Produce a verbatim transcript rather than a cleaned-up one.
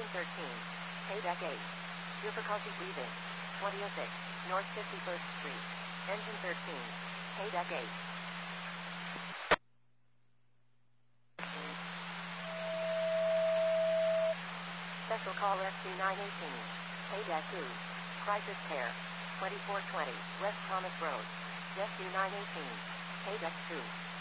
Engine thirteen. Paydeck eight. Difficulty breathing. twenty oh six. North fifty-first Street. Engine thirteen. Paydeck eight. Special call S C nine eighteen. Paydeck two. Crisis Care. twenty-four twenty. West Thomas Road. S C nine eighteen. Paydeck two.